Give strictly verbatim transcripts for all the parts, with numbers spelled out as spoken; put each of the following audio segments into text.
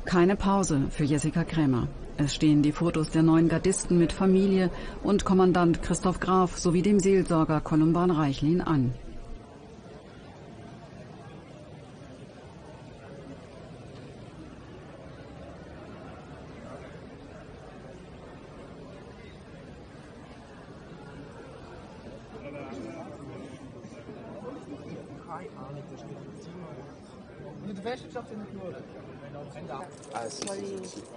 Keine Pause für Jessica Krämer. Es stehen die Fotos der neuen Gardisten mit Familie und Kommandant Christoph Graf sowie dem Seelsorger Columban Reichlin an. Ah, sì, sì, sì, sì.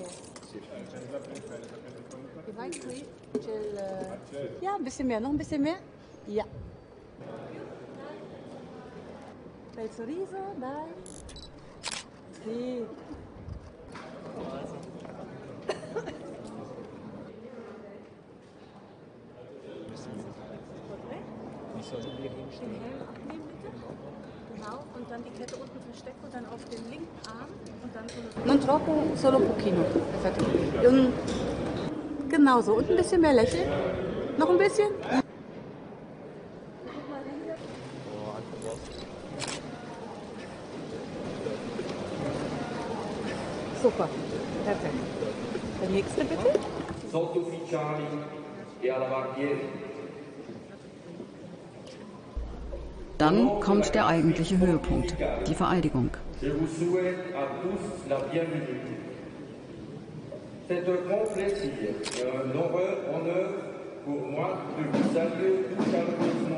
Ja, ein bisschen mehr, noch ein bisschen mehr. Ja. Bel sorriso, dai. Sì. Den Helm abnehmen, bitte. Genau, und dann die Kette unten verstecken und dann auf den linken Arm und dann so. Non troppo, solo pochino. Perfetto. Und genau so. Und ein bisschen mehr lächeln. Noch ein bisschen. Super. Perfekt. Der nächste bitte. Sottufficiali e avantieri. Dann kommt der eigentliche Höhepunkt, die Vereidigung. Je vous souhaite à tous la bienvenue. C'est un grand plaisir et un honneur pour moi de vous saluer tout chaleureusement.